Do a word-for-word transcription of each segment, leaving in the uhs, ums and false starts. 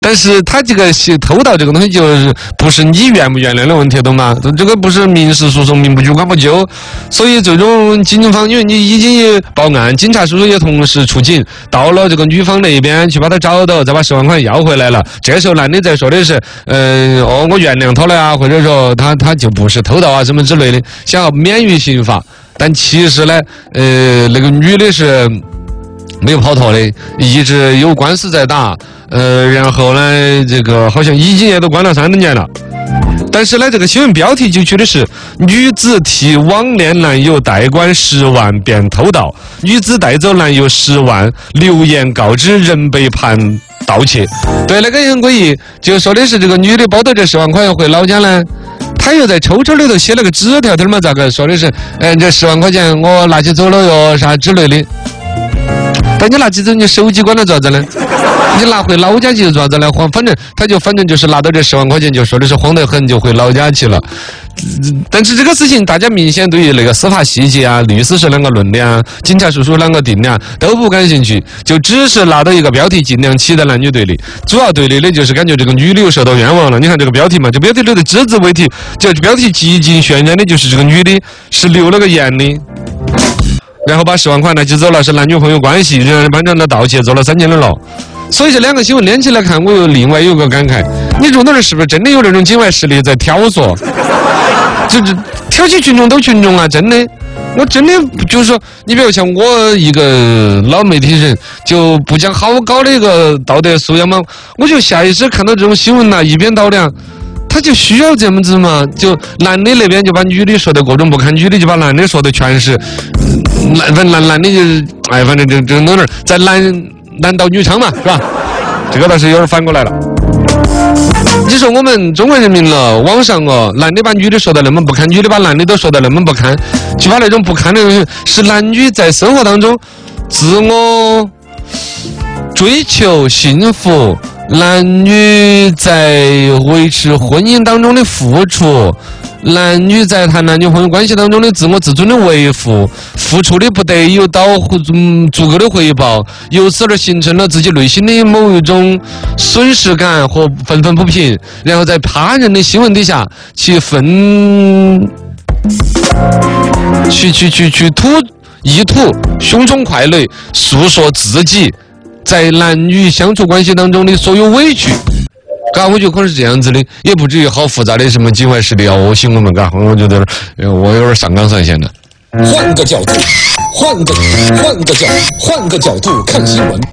但是他这个偷盗这个东西就是不是你原不原谅的问题，懂吗？这个不是民事诉讼，民不举，官不究，所以最终警方因为你已经报案，警察叔叔也同时出警，到了这个女方那边去把他找到，再把十万块要回来了。这时候男的在说的是，嗯、呃，哦，我原谅他了啊，或者说他他就不是偷盗啊什么之类的，想要免于刑罚。但其实呢，呃，那个女的是没有跑脱的，一直有官司在打。呃，然后呢，这个好像已经也都关了三年了。但是呢，这个新闻标题就取的是女子替网恋男友代管十万便偷盗，女子带走男友十万，留言告知人被判盗窃。对，那个也很诡异，就说的是这个女的包到这十万块钱回老家呢。他又在抽抽里头写了个纸条条嘛，咋个说的是，嗯，这十万块钱我拿起走了哟，啥之类的。但你拿起走，你手机关了咋子呢？你拿回老家去做啥子呢？慌，反正他就反正就是拿到这十万块钱，就说的是慌得很，就回老家去了。但是这个事情，大家明显对于那个司法细节啊、律师是啷个论的啊、警察叔叔啷个定的啊，都不感兴趣，就只是拿到一个标题，尽量起的男女对立。主要对立的就是感觉这个女的又受到冤枉了。你看这个标题嘛，这标题里的只字未提，这标题极尽渲染的就是这个女的是留了个言的。然后把十万块拿起走了，是男女朋友关系，仍然办成了盗窃，坐了三年的牢。所以这两个新闻连起来看，我又另外有个感慨：你入那儿是不是真的有那种境外势力在挑唆？就是挑起群众斗群众啊！真的，我真的就是说，你比如像我一个老媒体人，就不讲好高的一个道德素养嘛，我就下意识看到这种新闻呐、啊，一边倒两。他就需要这么子嘛，就男的那边就把女的说的各种不堪，女的就把男的说的全是男，反正男男的就是哎，反正就就弄那儿在男男盗女娼嘛，是吧？这个倒是有点反过来了。你说我们中国人民了，网上哦，男的把女的说的那么不堪，女的把男的都说的那么不堪，就把那种不堪的东西，是男女在生活当中自我追求幸福。男女在维持婚姻当中的付出，男女在谈男女朋友关系当中的自我自尊的维护，付出的不得有到足够的回报，由此而形成了自己内心的某一种损失感和愤愤不平，然后在他人的新闻底下去分去去去去吐意图胸中快乐，诉说自己在男女相处关系当中的所有委屈，嘎，我觉得可能是这样子的，也不至于好复杂的什么境外势力啊、恶心我们，嘎，我觉得我有点上纲上线的。 换个角度，换个换个角，换个角度看新闻，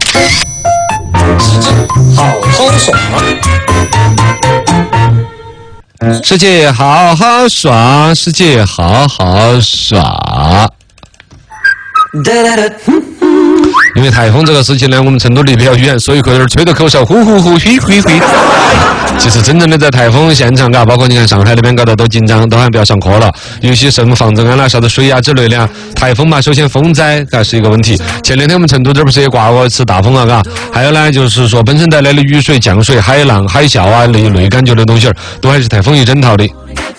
世界好好爽。 世界好好爽，世界好好耍。因为台风这个事情呢，我们成都离比较远，所以有点吹着口哨，呼呼呼，吁吁吁。其实真正的在台风现场，嘎，包括你看上海那边搞得都紧张，都还不要上课了，有些什么防震啊啦、啥子水啊之类的啊。台风嘛，首先风灾嘎是一个问题。前两天我们成都这不是也刮过一次大风啊，嘎。还有呢，就是说本身带来的雨水、降水、海浪、海啸啊，那一类感觉的东西，都还是台风一整套的。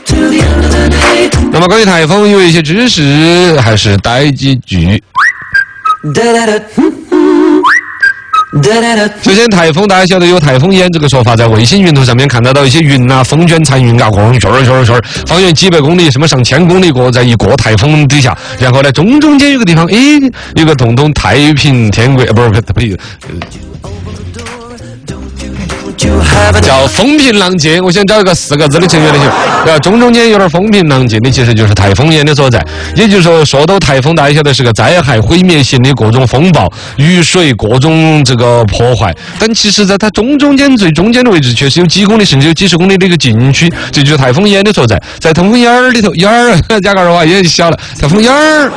那么关于台风有一些知识，还是带几句。首先，台风大家晓得有台风眼这个说法，在卫星云图上面看得到一些云啊、风卷残云啊，咣圈儿圈儿圈儿，方圆几百公里、什么上千公里过在一个台风底下，然后呢，中中间有个地方，诶，有个洞洞，太平天国，不是不是。叫风平浪静，我想找一个四个字的成语来形容，中中间有点风平浪静的，其实就是台风眼的所在。也就是说，说到台风，大家晓得是个灾害、毁灭性的各种风暴、雨水、各种这个破坏。但其实，在它中中间最中间的位置，却是有几公里甚至有几十公里的一个禁区，这就是台风眼的所在。在台风眼儿里头，眼儿加个儿话也小了，台风眼儿。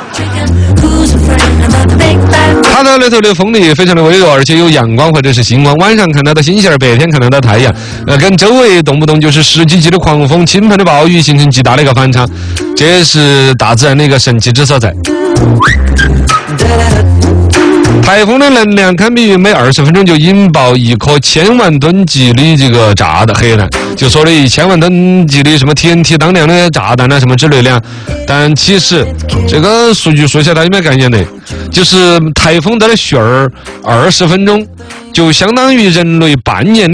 它的那头的风力非常的微弱，而且有阳光或者是星光，晚上看得到星星，白天看得到太阳，呃，跟周围动不动就是十几级的狂风、倾盆的暴雨形成极大的一个反差，这也是大自然的一个神奇之所在。台风的能量堪比于每二十分钟就引爆一颗千万吨级的这个炸的核弹，就说的一千万吨级的什么 T N T 当量的炸弹啊什么之类的。但其实这个数据说起来大家有没有概念的？就是台风的旋儿二十分钟就相当于人类半年的